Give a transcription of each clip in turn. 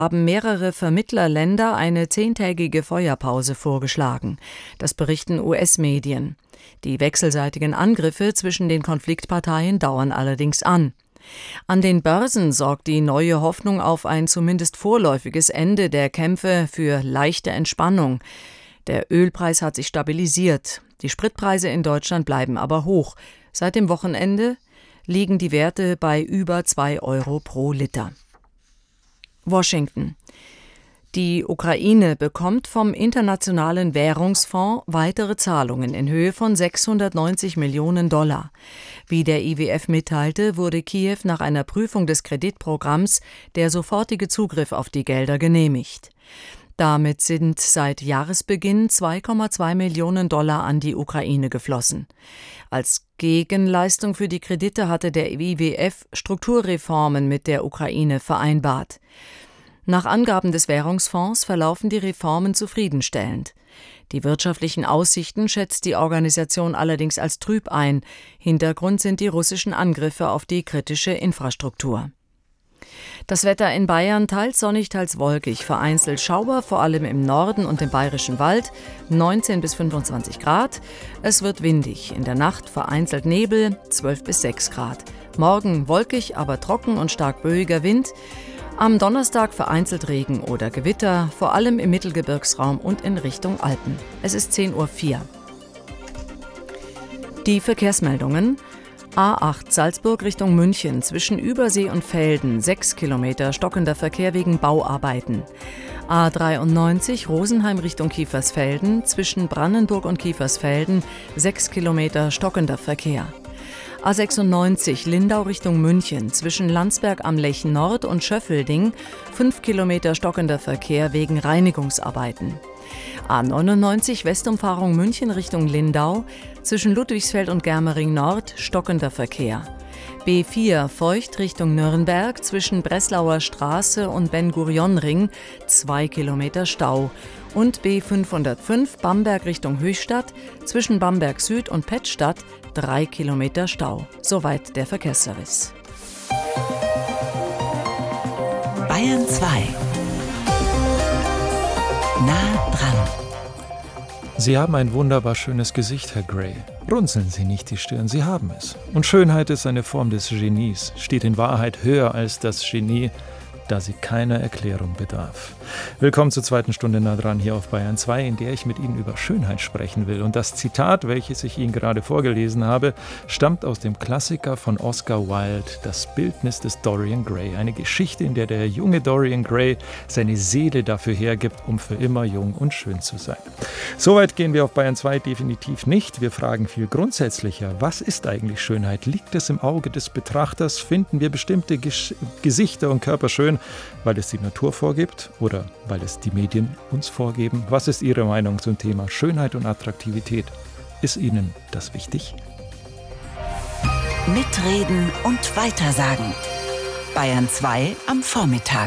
haben mehrere Vermittlerländer eine 10-tägige Feuerpause vorgeschlagen. Das berichten US-Medien. Die wechselseitigen Angriffe zwischen den Konfliktparteien dauern allerdings an. An den Börsen sorgt die neue Hoffnung auf ein zumindest vorläufiges Ende der Kämpfe für leichte Entspannung. Der Ölpreis hat sich stabilisiert. Die Spritpreise in Deutschland bleiben aber hoch. Seit dem Wochenende liegen die Werte bei über 2 Euro pro Liter. Washington. Die Ukraine bekommt vom Internationalen Währungsfonds weitere Zahlungen in Höhe von $690 Millionen. Wie der IWF mitteilte, wurde Kiew nach einer Prüfung des Kreditprogramms der sofortige Zugriff auf die Gelder genehmigt. Damit sind seit Jahresbeginn $2,2 Millionen an die Ukraine geflossen. Als Gegenleistung für die Kredite hatte der IWF Strukturreformen mit der Ukraine vereinbart. Nach Angaben des Währungsfonds verlaufen die Reformen zufriedenstellend. Die wirtschaftlichen Aussichten schätzt die Organisation allerdings als trüb ein. Hintergrund sind die russischen Angriffe auf die kritische Infrastruktur. Das Wetter in Bayern teils sonnig, teils wolkig, vereinzelt Schauer, vor allem im Norden und im Bayerischen Wald, 19 bis 25 Grad. Es wird windig, in der Nacht vereinzelt Nebel, 12 bis 6 Grad. Morgen wolkig, aber trocken und stark böiger Wind. Am Donnerstag vereinzelt Regen oder Gewitter, vor allem im Mittelgebirgsraum und in Richtung Alpen. Es ist 10:04 Uhr. Die Verkehrsmeldungen. A8 Salzburg Richtung München zwischen Übersee und Velden 6 Kilometer stockender Verkehr wegen Bauarbeiten. A93 Rosenheim Richtung Kiefersfelden zwischen Brandenburg und Kiefersfelden 6 Kilometer stockender Verkehr. A96 Lindau Richtung München zwischen Landsberg am Lech Nord und Schöffelding 5 Kilometer stockender Verkehr wegen Reinigungsarbeiten. A99 Westumfahrung München Richtung Lindau zwischen Ludwigsfeld und Germering Nord stockender Verkehr. B4 Feucht Richtung Nürnberg zwischen Breslauer Straße und Ben-Gurion-Ring 2 Kilometer Stau. Und B505 Bamberg Richtung Höchstadt zwischen Bamberg Süd und Pettstadt 3 Kilometer Stau. Soweit der Verkehrsservice. Bayern 2. Nah dran. Sie haben ein wunderbar schönes Gesicht, Herr Gray. Runzeln Sie nicht die Stirn, Sie haben es. Und Schönheit ist eine Form des Genies, steht in Wahrheit höher als das Genie, da sie keiner Erklärung bedarf. Willkommen zur zweiten Stunde nah dran hier auf Bayern 2, in der ich mit Ihnen über Schönheit sprechen will. Und das Zitat, welches ich Ihnen gerade vorgelesen habe, stammt aus dem Klassiker von Oscar Wilde, Das Bildnis des Dorian Gray. Eine Geschichte, in der der junge Dorian Gray seine Seele dafür hergibt, um für immer jung und schön zu sein. Soweit gehen wir auf Bayern 2 definitiv nicht. Wir fragen viel grundsätzlicher, was ist eigentlich Schönheit? Liegt es im Auge des Betrachters? Finden wir bestimmte Gesichter und Körper schön, weil es die Natur vorgibt oder weil es die Medien uns vorgeben? Was ist Ihre Meinung zum Thema Schönheit und Attraktivität? Ist Ihnen das wichtig? Mitreden und weitersagen. Bayern 2 am Vormittag.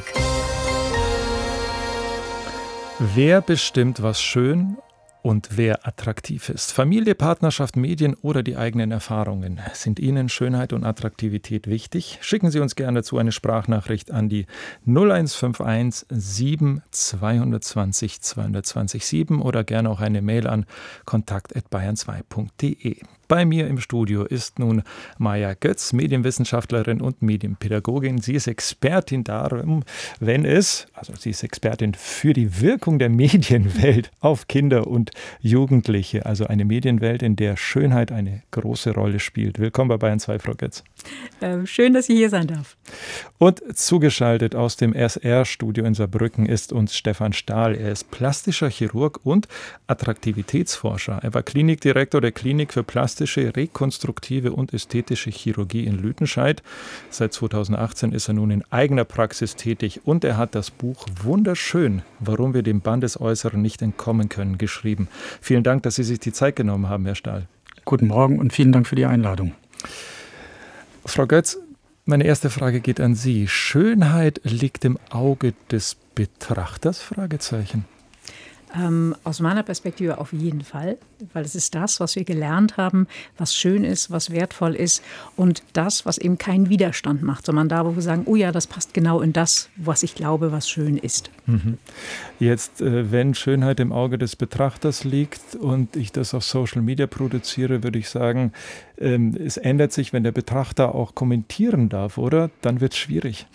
Wer bestimmt, was schön und wer attraktiv ist? Familie, Partnerschaft, Medien oder die eigenen Erfahrungen? Sind Ihnen Schönheit und Attraktivität wichtig? Schicken Sie uns gerne dazu eine Sprachnachricht an die 0151 7 220 220 7 oder gerne auch eine Mail an kontakt@bayern2.de. Bei mir im Studio ist nun Maja Götz, Medienwissenschaftlerin und Medienpädagogin. Sie ist Expertin darum, sie ist Expertin für die Wirkung der Medienwelt auf Kinder und Jugendliche. Also eine Medienwelt, in der Schönheit eine große Rolle spielt. Willkommen bei Bayern 2, Frau Götz. Schön, dass ich hier sein darf. Und zugeschaltet aus dem SR-Studio in Saarbrücken ist uns Stefan Stahl. Er ist plastischer Chirurg und Attraktivitätsforscher. Er war Klinikdirektor der Klinik für plastische, rekonstruktive und ästhetische Chirurgie in Lüdenscheid. Seit 2018 ist er nun in eigener Praxis tätig und er hat das Buch Wunderschön, warum wir dem Bann des Äußeren nicht entkommen können, geschrieben. Vielen Dank, dass Sie sich die Zeit genommen haben, Herr Stahl. Guten Morgen und vielen Dank für die Einladung. Frau Götz, meine erste Frage geht an Sie. Schönheit liegt im Auge des Betrachters? Fragezeichen. Aus meiner Perspektive auf jeden Fall, weil es ist das, was wir gelernt haben, was schön ist, was wertvoll ist und das, was eben keinen Widerstand macht, sondern da, wo wir sagen, oh ja, das passt genau in das, was ich glaube, was schön ist. Jetzt, wenn Schönheit im Auge des Betrachters liegt und ich das auf Social Media produziere, würde ich sagen, es ändert sich, wenn der Betrachter auch kommentieren darf, oder? Dann wird es schwierig.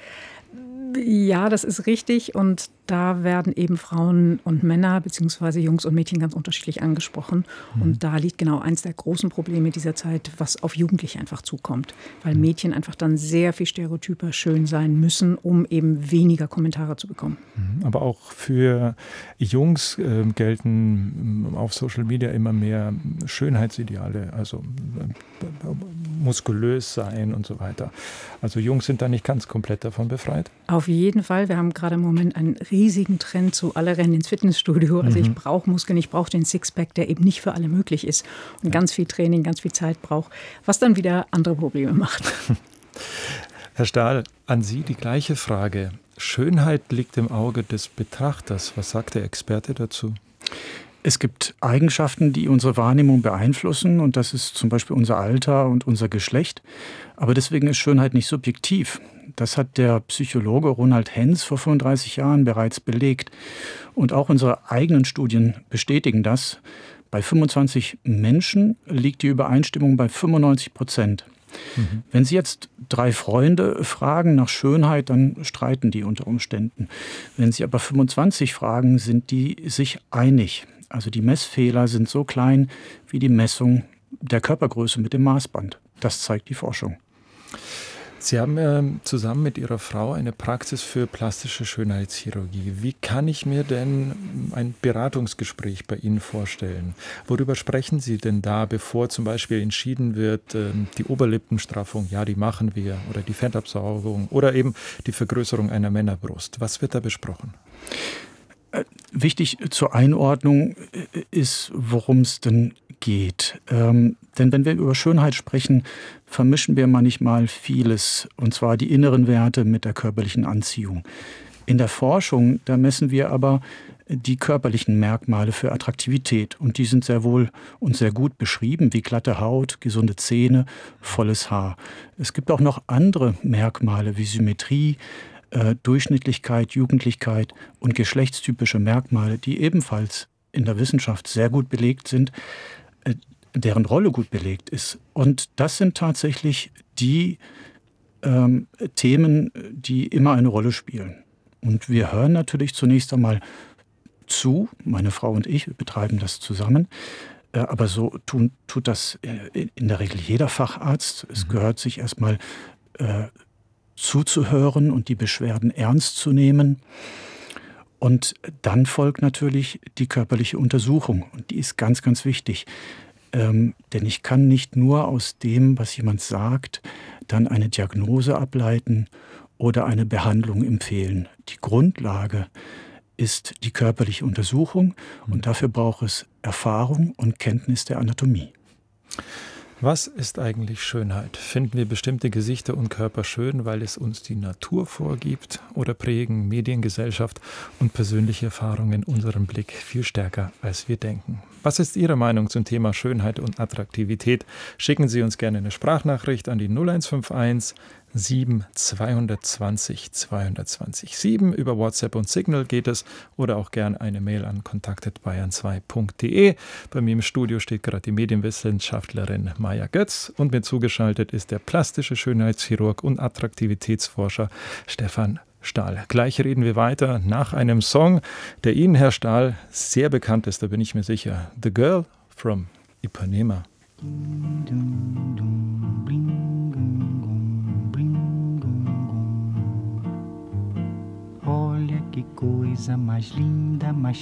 Ja, das ist richtig und da werden eben Frauen und Männer beziehungsweise Jungs und Mädchen ganz unterschiedlich angesprochen. Und da liegt genau eins der großen Probleme dieser Zeit, was auf Jugendliche einfach zukommt. Weil Mädchen einfach dann sehr viel stereotyper schön sein müssen, um eben weniger Kommentare zu bekommen. Aber auch für Jungs gelten auf Social Media immer mehr Schönheitsideale, also muskulös sein und so weiter. Also Jungs sind da nicht ganz komplett davon befreit? Auf jeden Fall. Wir haben gerade im Moment einen riesigen Trend zu alle rennen ins Fitnessstudio. Also ich brauche Muskeln, ich brauche den Sixpack, der eben nicht für alle möglich ist und ganz viel Training, ganz viel Zeit braucht, was dann wieder andere Probleme macht. Herr Stahl, an Sie die gleiche Frage. Schönheit liegt im Auge des Betrachters. Was sagt der Experte dazu? Es gibt Eigenschaften, die unsere Wahrnehmung beeinflussen und das ist zum Beispiel unser Alter und unser Geschlecht. Aber deswegen ist Schönheit nicht subjektiv. Das hat der Psychologe Ronald Henz vor 35 Jahren bereits belegt. Und auch unsere eigenen Studien bestätigen das. Bei 25 Menschen liegt die Übereinstimmung bei 95%. Wenn Sie jetzt 3 Freunde fragen nach Schönheit, dann streiten die unter Umständen. Wenn Sie aber 25 fragen, sind die sich einig. Also die Messfehler sind so klein wie die Messung der Körpergröße mit dem Maßband. Das zeigt die Forschung. Sie haben zusammen mit Ihrer Frau eine Praxis für plastische Schönheitschirurgie. Wie kann ich mir denn ein Beratungsgespräch bei Ihnen vorstellen? Worüber sprechen Sie denn da, bevor zum Beispiel entschieden wird, die Oberlippenstraffung, ja, die machen wir, oder die Fettabsaugung oder eben die Vergrößerung einer Männerbrust? Was wird da besprochen? Wichtig zur Einordnung ist, worum es denn geht. Denn wenn wir über Schönheit sprechen, vermischen wir manchmal vieles, und zwar die inneren Werte mit der körperlichen Anziehung. In der Forschung, da messen wir aber die körperlichen Merkmale für Attraktivität. Und die sind sehr wohl und sehr gut beschrieben, wie glatte Haut, gesunde Zähne, volles Haar. Es gibt auch noch andere Merkmale wie Symmetrie, Durchschnittlichkeit, Jugendlichkeit und geschlechtstypische Merkmale, die ebenfalls in der Wissenschaft sehr gut belegt sind, deren Rolle gut belegt ist. Und das sind tatsächlich die Themen, die immer eine Rolle spielen. Und wir hören natürlich zunächst einmal zu, meine Frau und ich, wir betreiben das zusammen, aber so tut das in der Regel jeder Facharzt. Es gehört sich erstmal zuzuhören und die Beschwerden ernst zu nehmen. Und dann folgt natürlich die körperliche Untersuchung. Und die ist ganz, ganz wichtig. Denn ich kann nicht nur aus dem, was jemand sagt, dann eine Diagnose ableiten oder eine Behandlung empfehlen. Die Grundlage ist die körperliche Untersuchung und dafür braucht es Erfahrung und Kenntnis der Anatomie. Was ist eigentlich Schönheit? Finden wir bestimmte Gesichter und Körper schön, weil es uns die Natur vorgibt, oder prägen Medien, Gesellschaft und persönliche Erfahrungen unseren Blick viel stärker, als wir denken? Was ist Ihre Meinung zum Thema Schönheit und Attraktivität? Schicken Sie uns gerne eine Sprachnachricht an die 0151 7 220 220 7. Über WhatsApp und Signal geht es, oder auch gern eine Mail an kontakt@bayern2.de. Bei mir im Studio steht gerade die Medienwissenschaftlerin Maja Götz und mir zugeschaltet ist der plastische Schönheitschirurg und Attraktivitätsforscher Stefan Stahl. Gleich reden wir weiter nach einem Song, der Ihnen, Herr Stahl, sehr bekannt ist, da bin ich mir sicher. The Girl from Ipanema. Olha que coisa mais linda, mais